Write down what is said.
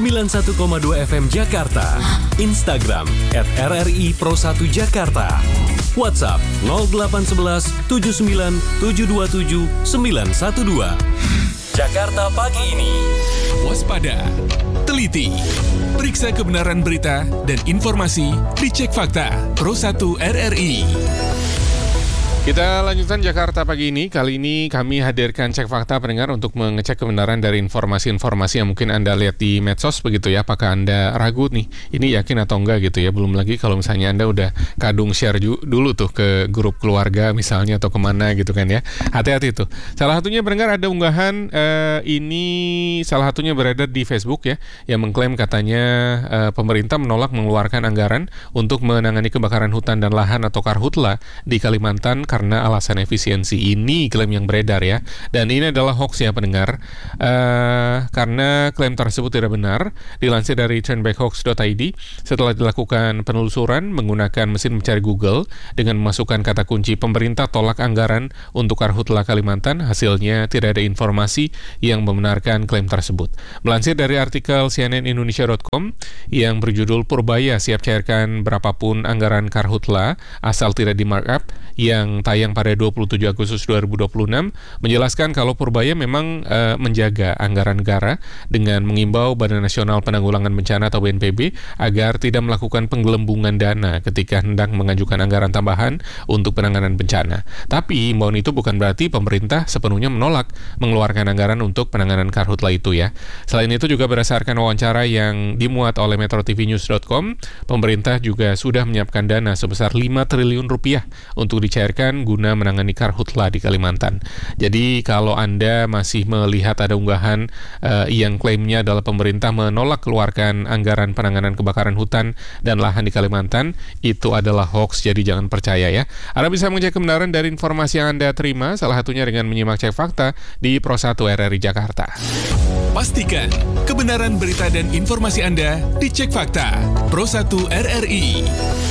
91,2 FM Jakarta. Instagram @RRI Pro 1 Jakarta. WhatsApp 0811 79 727 912. Jakarta pagi ini. Waspada, teliti, periksa kebenaran berita dan informasi, dicek fakta. Pro 1 RRI. Kita lanjutkan Jakarta pagi ini. Kali ini kami hadirkan cek fakta pendengar untuk mengecek kebenaran dari informasi-informasi yang mungkin Anda lihat di medsos begitu ya. Apakah Anda ragu nih, ini yakin atau enggak gitu ya. Belum lagi kalau misalnya Anda udah kadung share dulu tuh ke grup keluarga misalnya atau kemana gitu kan ya. Hati-hati tuh. Salah satunya pendengar ada unggahan ini salah satunya berada di Facebook ya, yang mengklaim katanya pemerintah menolak mengeluarkan anggaran untuk menangani kebakaran hutan dan lahan atau karhutla di Kalimantan karena alasan efisiensi. Ini klaim yang beredar ya, dan ini adalah hoax ya pendengar, karena klaim tersebut tidak benar. Dilansir dari turnbackhoax.id, setelah dilakukan penelusuran menggunakan mesin mencari Google dengan memasukkan kata kunci pemerintah tolak anggaran untuk karhutla Kalimantan, hasilnya tidak ada informasi yang membenarkan klaim tersebut. Melansir dari artikel cnnindonesia.com yang berjudul Purbaya siap cairkan berapapun anggaran karhutla asal tidak di markup, yang tayang pada 27 Agustus 2026, menjelaskan kalau Purbaya memang menjaga anggaran negara dengan mengimbau Badan Nasional Penanggulangan Bencana atau BNPB agar tidak melakukan penggelembungan dana ketika hendak mengajukan anggaran tambahan untuk penanganan bencana. Tapi imbauan itu bukan berarti pemerintah sepenuhnya menolak mengeluarkan anggaran untuk penanganan karhutla itu ya. Selain itu juga berdasarkan wawancara yang dimuat oleh metrotvnews.com, pemerintah juga sudah menyiapkan dana sebesar 5 triliun rupiah untuk dicairkan guna menangani karhutla di Kalimantan. Jadi kalau Anda masih melihat ada unggahan yang klaimnya adalah pemerintah menolak keluarkan anggaran penanganan kebakaran hutan dan lahan di Kalimantan, itu adalah hoax, jadi jangan percaya ya. Anda bisa mengecek kebenaran dari informasi yang Anda terima, salah satunya dengan menyimak cek fakta di Pro 1 RRI Jakarta. Pastikan kebenaran berita dan informasi Anda dicek fakta. Pro 1 RRI.